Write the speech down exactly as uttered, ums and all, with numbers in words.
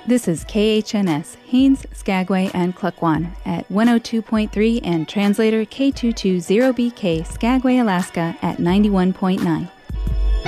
This is K H N S, Haines, Skagway, and Klukwan at one oh two point three and translator K two two zero B K, Skagway, Alaska at ninety-one point nine.